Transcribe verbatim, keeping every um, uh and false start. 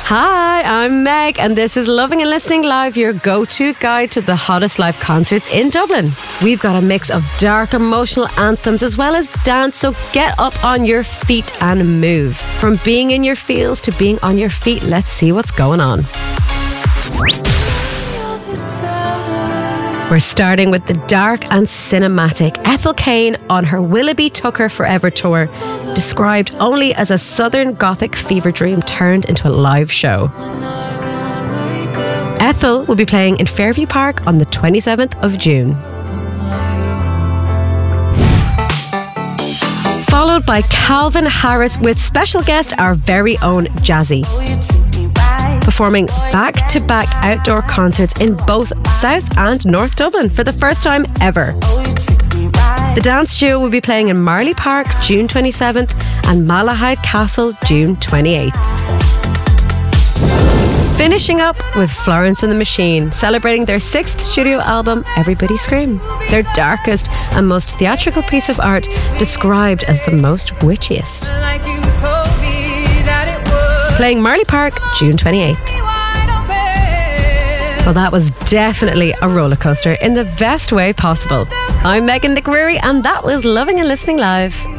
Hi, I'm Meg, and this is Loving and Listening Live, your go-to guide to the hottest live concerts in Dublin. We've got a mix of dark emotional anthems as well as dance, so get up on your feet and move. From being in your feels to being on your feet, let's see what's going on. We're starting with the dark and cinematic Ethel Cain on her Willoughby Tucker Forever tour, described only as a southern gothic fever dream turned into a live show. Ethel will be playing in Fairview Park on the twenty-seventh of June. Followed by Calvin Harris with special guest our very own Jazzy, performing back-to-back outdoor concerts in both South and North Dublin for the first time ever. The dance duo will be playing in Marley Park June twenty-seventh and Malahide Castle June twenty-eighth. Finishing up with Florence and the Machine, celebrating their sixth studio album, Everybody Scream, their darkest and most theatrical piece of art, described as the most witchiest. Playing Marley Park June twenty-eighth. Well, that was definitely a roller coaster in the best way possible. I'm Megan McCreary, and that was Loving and Listening Live.